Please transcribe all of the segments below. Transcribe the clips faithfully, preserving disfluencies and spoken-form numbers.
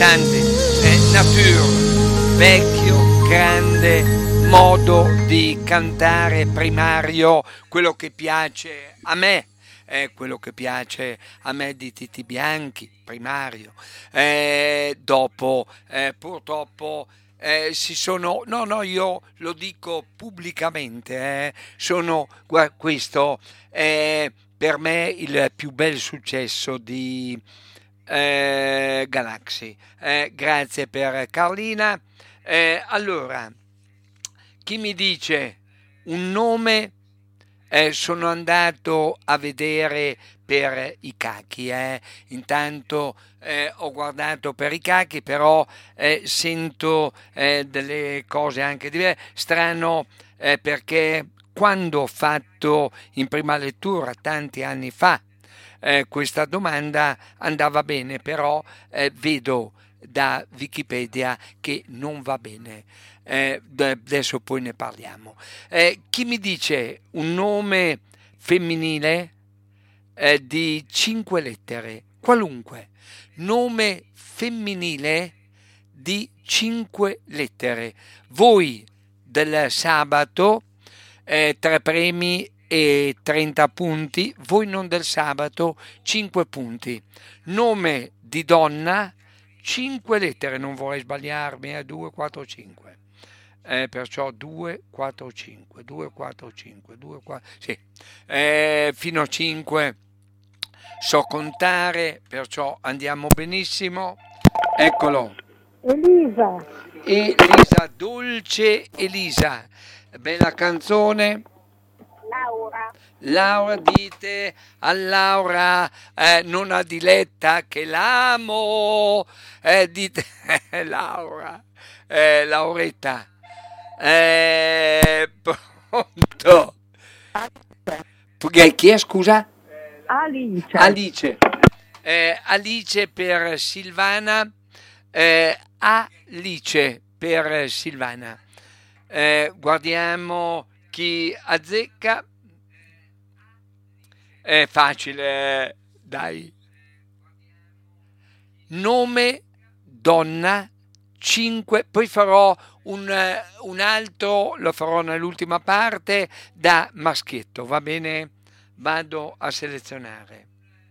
cantante, eh, Nature, vecchio, grande modo di cantare primario, quello che piace a me. È quello che piace a me di Titi Bianchi, primario. Eh, dopo, eh, purtroppo, eh, si sono, no, no, io lo dico pubblicamente, eh, sono, guarda, questo è per me il più bel successo di eh, Galaxy. Eh, grazie per Carlina. Eh, allora, chi mi dice un nome? Eh, sono andato a vedere per i cachi, eh. Intanto eh, ho guardato per i cachi, però eh, sento eh, delle cose anche diverse. Strano eh, perché quando ho fatto in prima lettura tanti anni fa eh, questa domanda andava bene, però eh, vedo da Wikipedia che non va bene. Eh, adesso poi ne parliamo. Eh, chi mi dice un nome femminile eh, di cinque lettere, qualunque nome femminile di cinque lettere? Voi del sabato, eh, tre premi e trenta punti, voi non del sabato, cinque punti. Nome di donna, cinque lettere, non vorrei sbagliarmi, a due, quattro, cinque. Eh, perciò due, quattro, cinque, due, quattro, cinque, due, quattro, sì, eh, fino a cinque so contare, perciò andiamo benissimo. Eccolo. Elisa. Elisa, dolce Elisa, bella canzone. Laura. Laura, dite a Laura, eh, non a Diletta che l'amo, eh, dite Laura, eh, Lauretta. Eh, pronto? Chi è, scusa? Alice. Alice. Eh, Alice per Silvana. Eh, Alice per Silvana. Eh, guardiamo chi azzecca. È facile, dai. Nome donna cinque, poi farò un, un altro, lo farò nell'ultima parte, da maschietto, va bene? Vado a selezionare.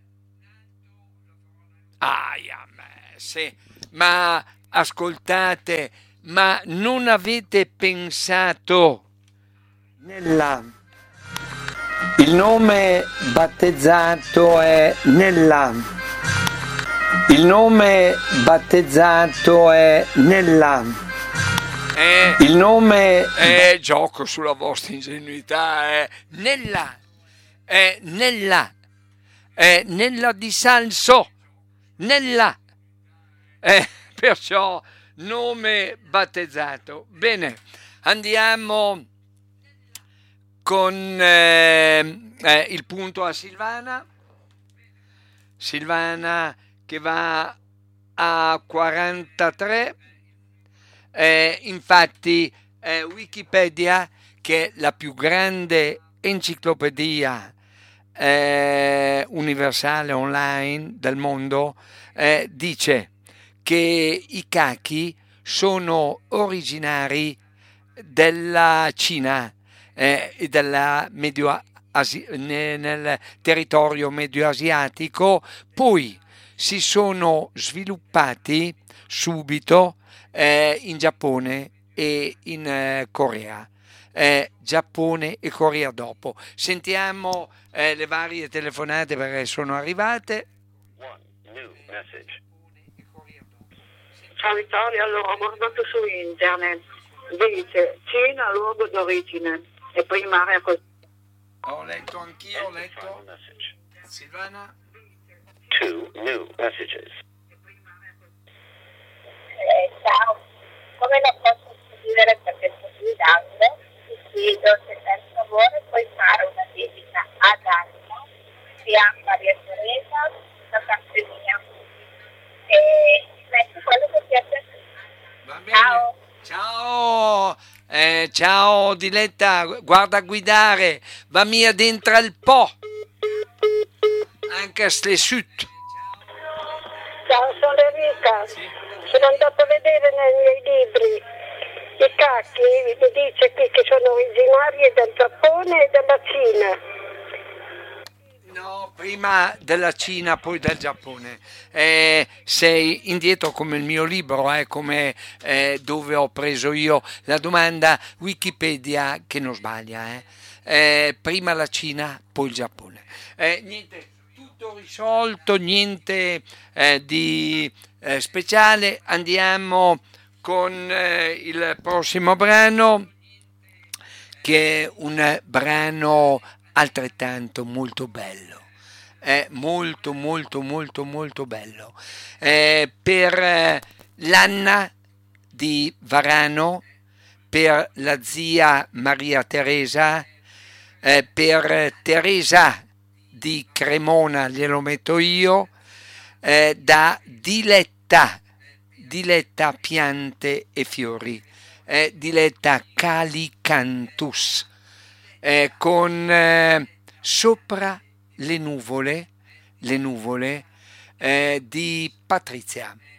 Ah, sì. Ma ascoltate, ma non avete pensato nella... Il nome battezzato è Nella. Il nome battezzato è Nella. Eh, il nome è gioco sulla vostra ingenuità, è Nella. È Nella. È Nella di Salso. Nella. Eh, perciò nome battezzato. Bene, andiamo con eh, eh, il punto a Silvana. Silvana che va a quarantatré. Eh, infatti eh, Wikipedia, che è la più grande enciclopedia eh, universale online del mondo, eh, dice che i cachi sono originari della Cina e eh, della Medio Asi- nel territorio medio-asiatico, poi si sono sviluppati subito eh, in Giappone e in eh, Corea. Eh, Giappone e Corea dopo. Sentiamo eh, le varie telefonate perché sono arrivate. Ciao Vittorio, allora ho guardato su internet, dice Cina luogo d'origine e primaria così. Ho letto anch'io, ho letto. Silvana? Two new messages. Eh, ciao, come la posso scrivere perché sto guidando? Ti chiedo se per favore puoi fare una dedica ad Anna, zia Maria Teresa, da parte mia. E metti quello che ti piace. Va bene. Ciao. Ciao. Eh, ciao Diletta, guarda a guidare, va mia dentro il po'. Anche a ste sut. Ciao, sono dica, sono andata a vedere nei miei libri i cacchi, mi dice qui che sono originari del Giappone e della Cina. No, prima della Cina, poi del Giappone. Eh, sei indietro come il mio libro, eh, come eh, dove ho preso io la domanda Wikipedia, che non sbaglia. Eh. Eh, prima la Cina, poi il Giappone. Eh, niente, tutto risolto, niente eh, di eh, speciale. Andiamo con eh, il prossimo brano, che è un brano altrettanto molto bello, è molto molto molto molto bello, eh, per eh, l'Anna di Varano, per la zia Maria Teresa, eh, per Teresa di Cremona, glielo metto io, eh, da Diletta, Diletta Piante e Fiori, eh, Diletta Calicantus, eh, con eh, Sopra le nuvole, le nuvole eh, di Patrizia.